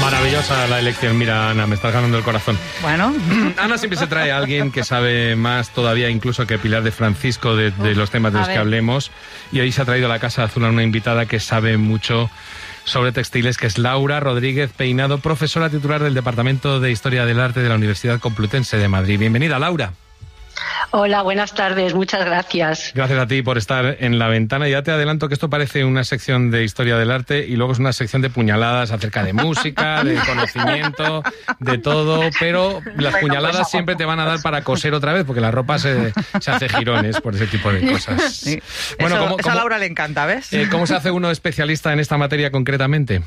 Maravillosa la elección. Mira, Ana, me estás ganando el corazón. Bueno. Ana siempre se trae a alguien que sabe más todavía incluso que Pilar de Francisco de los temas de los que hablemos. Y hoy se ha traído a la Casa Azul a una invitada que sabe mucho sobre textiles, que es Laura Rodríguez Peinado, profesora titular del Departamento de Historia del Arte de la Universidad Complutense de Madrid. Bienvenida, Laura. Hola, buenas tardes, muchas gracias. Gracias a ti por estar en La Ventana. Ya te adelanto que esto parece una sección de historia del arte y luego es una sección de puñaladas acerca de música, de conocimiento, de todo, pero las puñaladas siempre te van a dar para coser otra vez, porque la ropa se hace girones por ese tipo de cosas. Sí. Bueno, eso a Laura le encanta, ¿ves? ¿Cómo se hace uno especialista en esta materia concretamente?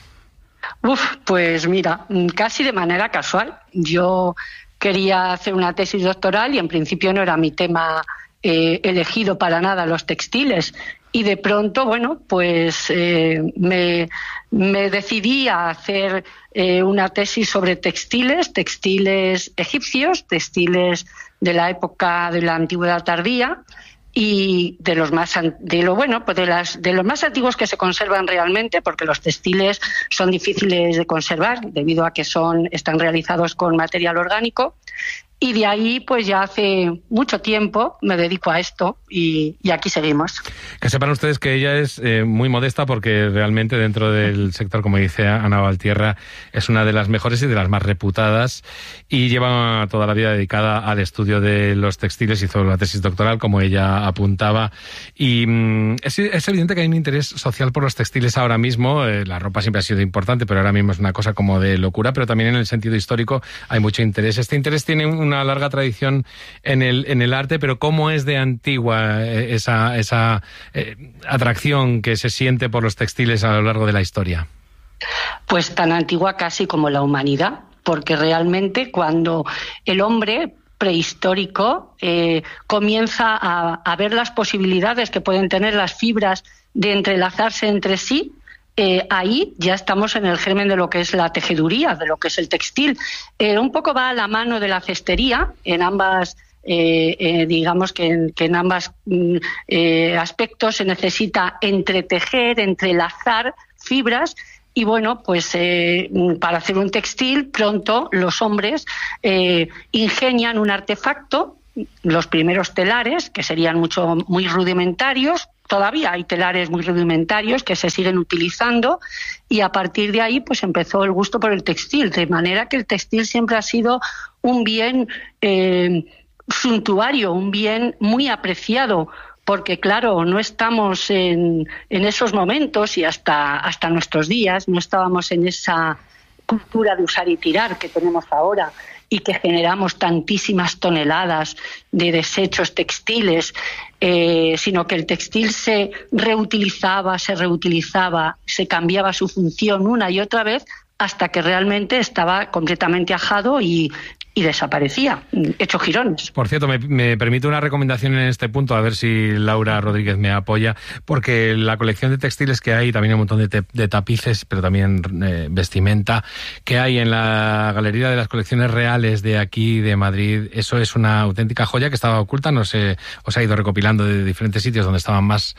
Pues mira, casi de manera casual. Yo quería hacer una tesis doctoral y en principio no era mi tema elegido para nada, los textiles. Y de pronto, bueno, pues me decidí a hacer una tesis sobre textiles egipcios, textiles de la época de la Antigüedad tardía y de los más antiguos que se conservan realmente, porque los textiles son difíciles de conservar debido a que están realizados con material orgánico. Y de ahí, pues ya hace mucho tiempo me dedico a esto y aquí seguimos. Que sepan ustedes que ella es muy modesta porque realmente dentro del sector, como dice Ana Valtierra, es una de las mejores y de las más reputadas y lleva toda la vida dedicada al estudio de los textiles. Hizo la tesis doctoral, como ella apuntaba. Y es evidente que hay un interés social por los textiles ahora mismo. La ropa siempre ha sido importante, pero ahora mismo es una cosa como de locura, pero también en el sentido histórico hay mucho interés. Este interés tiene una larga tradición en el arte, pero ¿cómo es de antigua esa atracción que se siente por los textiles a lo largo de la historia? Pues tan antigua casi como la humanidad, porque realmente cuando el hombre prehistórico comienza a ver las posibilidades que pueden tener las fibras de entrelazarse entre sí, ahí ya estamos en el germen de lo que es la tejeduría, de lo que es el textil. Un poco va a la mano de la cestería, en ambas, digamos que en ambos aspectos se necesita entretejer, entrelazar fibras. Y bueno, pues para hacer un textil, pronto los hombres ingenian un artefacto, los primeros telares, que serían muy rudimentarios. Todavía hay telares muy rudimentarios que se siguen utilizando y a partir de ahí pues empezó el gusto por el textil, de manera que el textil siempre ha sido un bien suntuario, un bien muy apreciado, porque claro, no estamos en esos momentos y hasta nuestros días no estábamos en esa cultura de usar y tirar que tenemos ahora y que generamos tantísimas toneladas de desechos textiles, sino que el textil se reutilizaba, se cambiaba su función una y otra vez hasta que realmente estaba completamente ajado y desaparecía, hecho jirones. Por cierto, me permite una recomendación en este punto, a ver si Laura Rodríguez me apoya, porque la colección de textiles que hay, también un montón de tapices, pero también vestimenta, que hay en la Galería de las Colecciones Reales de aquí, de Madrid, eso es una auténtica joya que estaba oculta, no sé, os ha ido recopilando de diferentes sitios donde estaban más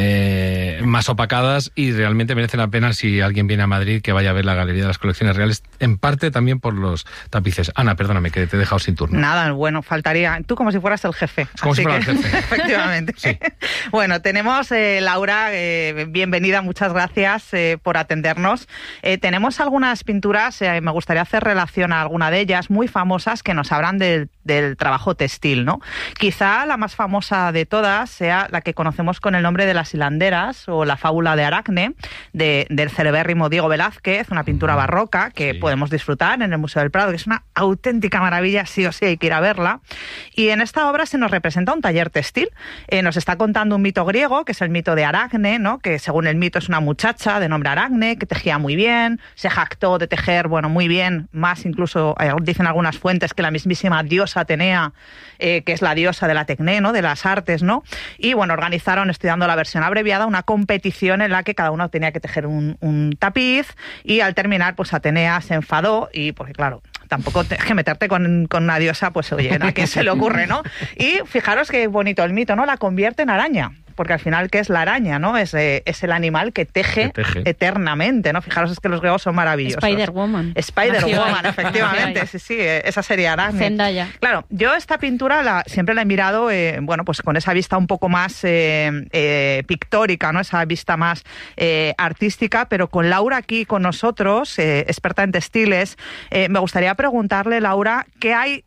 opacadas y realmente merece la pena, si alguien viene a Madrid, que vaya a ver la Galería de las Colecciones Reales, en parte también por los tapices. Ana, perdóname, que te he dejado sin turno. Nada, bueno, faltaría. Tú como si fueras el jefe. Como si fuera el jefe. Efectivamente. Sí. Bueno, tenemos, Laura, bienvenida, muchas gracias por atendernos. Tenemos algunas pinturas, me gustaría hacer relación a alguna de ellas, muy famosas, que nos hablan del trabajo textil, ¿no? Quizá la más famosa de todas sea la que conocemos con el nombre de Las hilanderas o la fábula de Aracne, del celebérrimo Diego Velázquez, una pintura barroca que podemos disfrutar en el Museo del Prado, que es una auténtica maravilla, sí o sí hay que ir a verla. Y en esta obra se nos representa un taller textil. Nos está contando un mito griego, que es el mito de Aracne, ¿no? Que según el mito es una muchacha de nombre Aracne, que tejía muy bien, se jactó de tejer, bueno, muy bien, más incluso, dicen algunas fuentes, que la mismísima diosa Atenea, que es la diosa de la tecné, ¿no? De las artes, ¿no? Y bueno, organizaron, estudiando la versión abreviada, una competición en la que cada uno tenía que tejer un tapiz y al terminar, pues Atenea se enfadó y, porque claro, tampoco es que meterte con una diosa, pues oye, ¿a quién se le ocurre, no? Y fijaros qué bonito el mito, ¿no? La convierte en araña. porque al final, ¿qué es la araña, no? Es el animal que teje eternamente, ¿no? Fijaros, es que los griegos son maravillosos. Spider-Woman, efectivamente, sí, esa sería Aracne. Zendaya. Claro, yo esta pintura siempre la he mirado, pues con esa vista un poco más pictórica, ¿no? Esa vista más artística, pero con Laura aquí con nosotros, experta en textiles, me gustaría preguntarle, Laura, ¿qué hay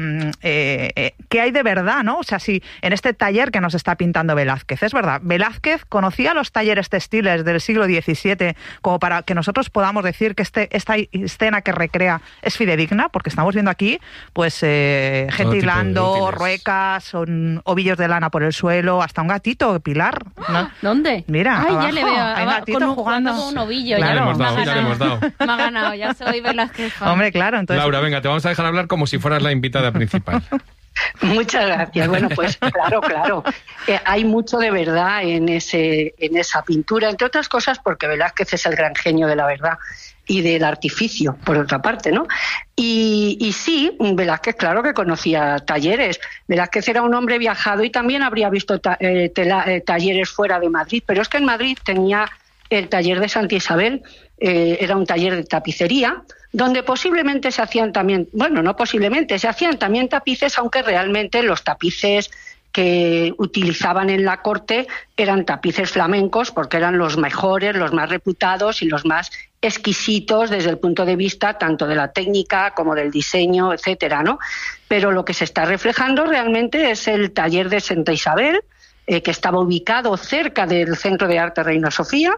de verdad, ¿no? O sea, si en este taller que nos está pintando Velázquez, es verdad, Velázquez conocía los talleres textiles del siglo XVII como para que nosotros podamos decir que esta escena que recrea es fidedigna, porque estamos viendo aquí, pues, gente hilando, ruecas, ovillos de lana por el suelo, hasta un gatito, Pilar, ¿no? ¿Dónde? Mira, ay, abajo, ya le veo, hay un gatito jugando con un ovillo. Claro, ya le hemos dado. Me ha ganado, ya soy Velázquez fan. Hombre, claro, entonces... Laura, venga, te vamos a dejar hablar como si fueras la invitada principal. Muchas gracias. Bueno, pues claro. Hay mucho de verdad en esa pintura, entre otras cosas porque Velázquez es el gran genio de la verdad y del artificio, por otra parte, ¿no? Y sí, Velázquez, claro que conocía talleres. Velázquez era un hombre viajado y también habría visto talleres fuera de Madrid, pero es que en Madrid tenía el taller de Santa Isabel, era un taller de tapicería, donde posiblemente se hacían también, se hacían también tapices, aunque realmente los tapices que utilizaban en la corte eran tapices flamencos, porque eran los mejores, los más reputados y los más exquisitos desde el punto de vista tanto de la técnica como del diseño, etcétera, ¿no? Pero lo que se está reflejando realmente es el taller de Santa Isabel, que estaba ubicado cerca del Centro de Arte Reina Sofía,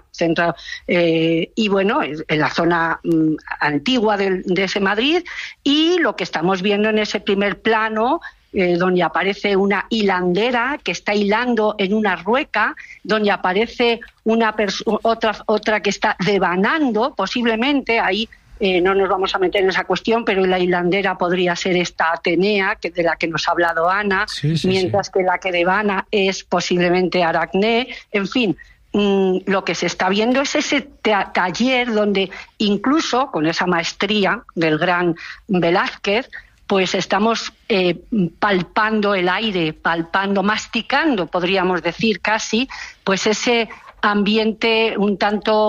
y bueno, en la zona antigua de ese Madrid, y lo que estamos viendo en ese primer plano, donde aparece una hilandera que está hilando en una rueca, donde aparece otra que está devanando, posiblemente ahí. No nos vamos a meter en esa cuestión, pero la hilandera podría ser esta Atenea, de la que nos ha hablado Ana, mientras que la que devana es posiblemente Aracné. En fin, lo que se está viendo es ese taller donde incluso con esa maestría del gran Velázquez, pues estamos palpando el aire, masticando, podríamos decir casi, pues ese ambiente un tanto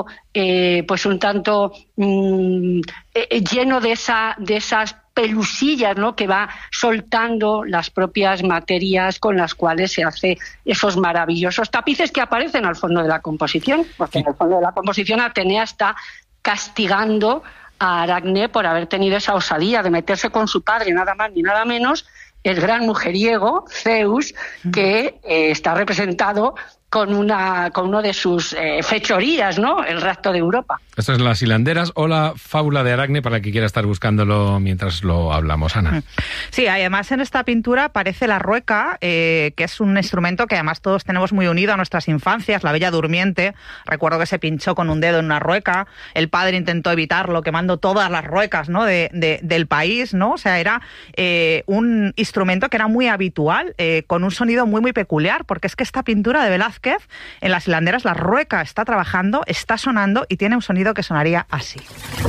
lleno de esas pelusillas, ¿no?, que va soltando las propias materias con las cuales se hace esos maravillosos tapices que aparecen al fondo de la composición, porque en el fondo de la composición Atenea está castigando a Aracné por haber tenido esa osadía de meterse con su padre, nada más ni nada menos, el gran mujeriego Zeus, que está representado con uno de sus fechorías, ¿no?, el rapto de Europa. Esto es Las hilanderas o la fábula de Aracne, para el que quiera estar buscándolo mientras lo hablamos, Ana. Sí, además en esta pintura aparece la rueca, que es un instrumento que además todos tenemos muy unido a nuestras infancias, la Bella Durmiente. Recuerdo que se pinchó con un dedo en una rueca, el padre intentó evitarlo quemando todas las ruecas, ¿no?, del país, ¿no? O sea, era un instrumento que era muy habitual, con un sonido muy, muy peculiar, porque es que esta pintura de Velázquez, en Las hilanderas, la rueca está trabajando, está sonando y tiene un sonido que sonaría así.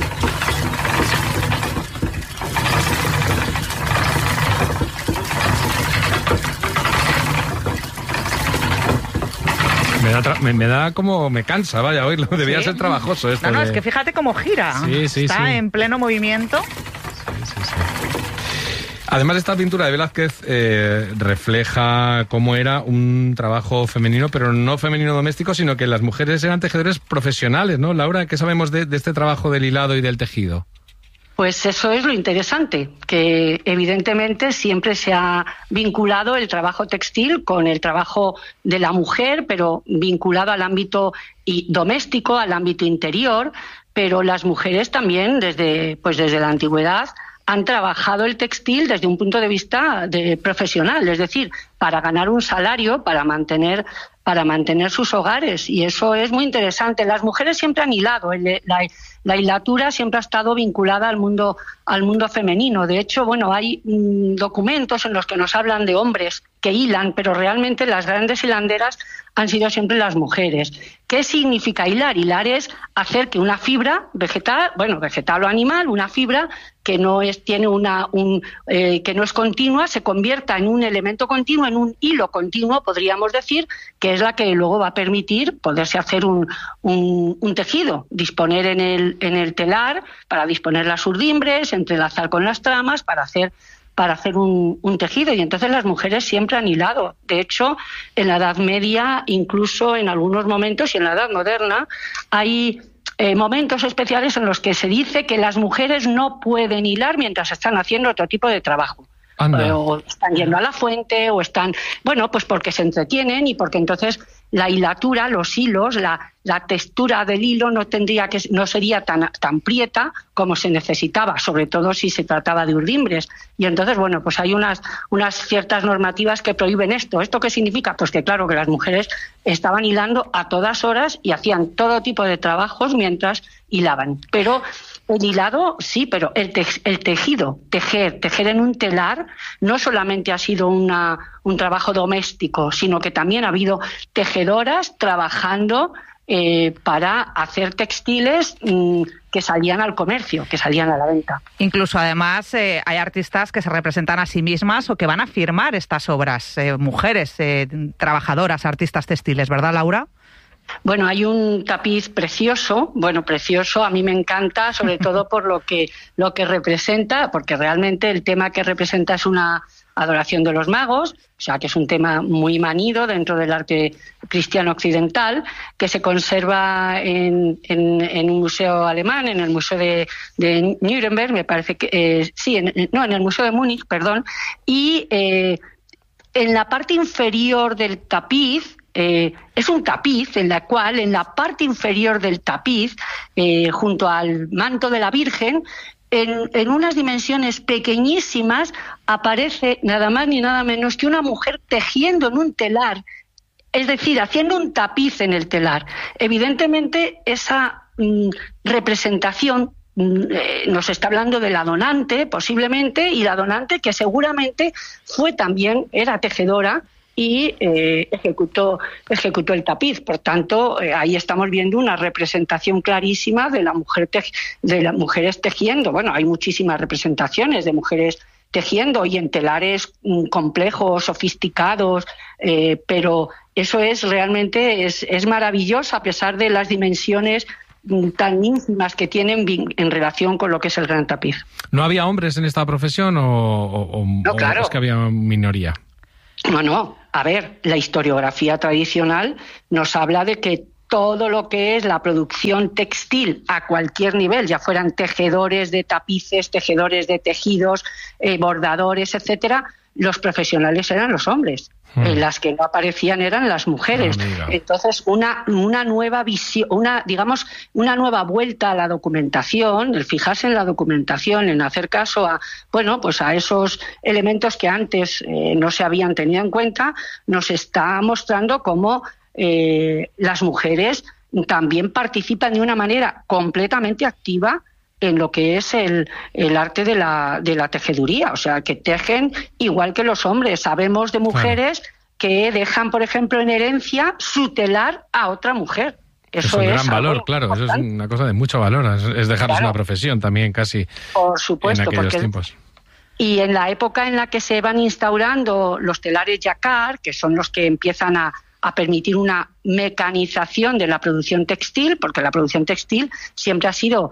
Me da como... me cansa, vaya, oírlo. Debía ser trabajoso esto. No, es que fíjate cómo gira. Está en pleno movimiento. Sí. Además, esta pintura de Velázquez refleja cómo era un trabajo femenino, pero no femenino doméstico, sino que las mujeres eran tejedores profesionales, ¿no? Laura, ¿qué sabemos de este trabajo del hilado y del tejido? Pues eso es lo interesante, que evidentemente siempre se ha vinculado el trabajo textil con el trabajo de la mujer, pero vinculado al ámbito doméstico, al ámbito interior, pero las mujeres también desde la antigüedad han trabajado el textil desde un punto de vista profesional, es decir, para ganar un salario, para mantener sus hogares, y eso es muy interesante. Las mujeres siempre han hilado, la hilatura siempre ha estado vinculada al mundo femenino. De hecho, bueno, hay documentos en los que nos hablan de hombres que hilan, pero realmente las grandes hilanderas han sido siempre las mujeres. ¿Qué significa hilar? Hilar es hacer que una fibra vegetal o animal, una fibra que no es que no es continua, se convierta en un elemento continuo, en un hilo continuo, podríamos decir, que es la que luego va a permitir poderse hacer un tejido, disponer en el telar, para disponer las urdimbres, entrelazar con las tramas, para hacer un tejido. Y entonces las mujeres siempre han hilado. De hecho, en la Edad Media, incluso en algunos momentos, y en la Edad Moderna, hay momentos especiales en los que se dice que las mujeres no pueden hilar mientras están haciendo otro tipo de trabajo. O están yendo a la fuente, o están, pues porque se entretienen, y porque entonces la hilatura, los hilos, la textura del hilo no sería tan prieta como se necesitaba, sobre todo si se trataba de urdimbres. Y entonces, pues hay unas ciertas normativas que prohíben esto. ¿Esto qué significa? Pues que claro, que las mujeres estaban hilando a todas horas y hacían todo tipo de trabajos mientras hilaban. Pero el hilado, sí, pero el tejido, tejer en un telar, no solamente ha sido un trabajo doméstico, sino que también ha habido tejedoras trabajando para hacer textiles que salían al comercio, que salían a la venta. Incluso, además, hay artistas que se representan a sí mismas o que van a firmar estas obras, mujeres trabajadoras, artistas textiles, ¿verdad, Laura? Bueno, hay un tapiz precioso, a mí me encanta, sobre todo por lo que representa, porque realmente el tema que representa es una adoración de los magos, o sea que es un tema muy manido dentro del arte cristiano occidental, que se conserva en un museo alemán, en el museo de Nuremberg, me parece que en el museo de Múnich, perdón, y en la parte inferior del tapiz, es un tapiz en la cual, en la parte inferior del tapiz, junto al manto de la Virgen, en unas dimensiones pequeñísimas, aparece nada más ni nada menos que una mujer tejiendo en un telar, es decir, haciendo un tapiz en el telar. Evidentemente, esa representación nos está hablando de la donante, posiblemente, y la donante que seguramente era tejedora, y ejecutó el tapiz. Por tanto, ahí estamos viendo una representación clarísima de de las mujeres tejiendo. Bueno, hay muchísimas representaciones de mujeres tejiendo y en telares complejos, sofisticados, pero eso realmente es maravilloso, a pesar de las dimensiones tan ínfimas que tienen en relación con lo que es el gran tapiz. ¿No había hombres en esta profesión o claro. Es que había minoría? No. A ver, la historiografía tradicional nos habla de que todo lo que es la producción textil a cualquier nivel, ya fueran tejedores de tapices, tejedores de tejidos, bordadores, etcétera, los profesionales eran los hombres. Las que no aparecían eran las mujeres. Entonces, una nueva visión, una nueva vuelta a la documentación, el fijarse en la documentación, en hacer caso a esos elementos que antes no se habían tenido en cuenta, nos está mostrando cómo las mujeres también participan de una manera completamente activa en lo que es el arte de la tejeduría, o sea, que tejen igual que los hombres. Sabemos de mujeres que dejan, por ejemplo, en herencia su telar a otra mujer. Eso es un gran valor, claro, eso es una cosa de mucho valor, es dejarles una profesión también casi. Por supuesto, en aquellos tiempos. Y en la época en la que se van instaurando los telares jacquard, que son los que empiezan a permitir una mecanización de la producción textil, porque la producción textil siempre ha sido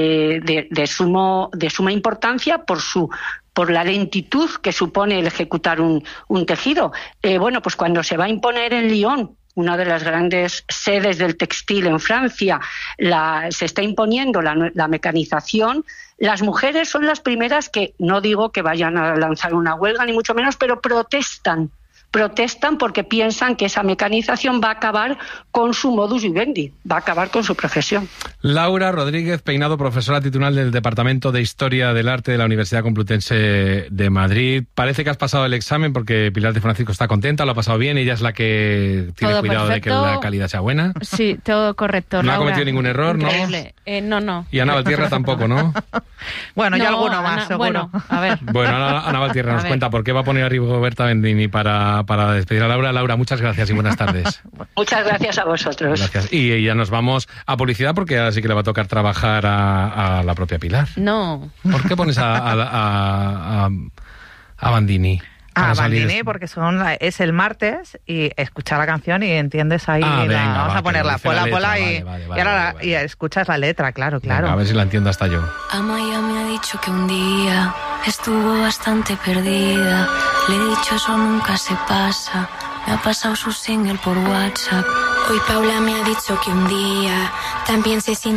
de suma importancia por la lentitud que supone el ejecutar un tejido. Pues cuando se va a imponer en Lyon, una de las grandes sedes del textil en Francia, se está imponiendo la mecanización, las mujeres son las primeras que, no digo que vayan a lanzar una huelga ni mucho menos, pero protestan protestan porque piensan que esa mecanización va a acabar con su modus vivendi, va a acabar con su profesión. Laura Rodríguez Peinado, profesora titular del Departamento de Historia del Arte de la Universidad Complutense de Madrid. Parece que has pasado el examen porque Pilar de Francisco está contenta, lo ha pasado bien, ella es la que tiene Todo cuidado perfecto. de que la calidad sea buena. Sí, todo correcto. No ha Laura. cometido ningún error, ¿no? Increíble. No. Y Ana Valtierra tampoco, ¿no? Bueno, y No, alguno más, Ana, seguro. Bueno, a ver. Bueno, Ana Valtierra nos A ver. cuenta por qué va a poner a Rigoberta Bandini para despedir a Laura. Laura, muchas gracias y buenas tardes. Muchas gracias a vosotros. Gracias. Y ya nos vamos a publicidad porque ahora sí que le va a tocar trabajar a la propia Pilar. No. ¿Por qué pones a Bandini? Ah, Para salir Bandini, porque es el martes y escucha la canción y entiendes ahí. venga, vamos va, a ponerla, que lo dice ponla la y, letra, vale, y ahora vale. y escuchas la letra, claro. Venga, a ver si la entiendo hasta yo. Amaya me ha dicho que un día estuvo bastante perdida. Le he dicho eso nunca se pasa. Me ha pasado su single por WhatsApp. Hoy Paula me ha dicho que un día también se sintió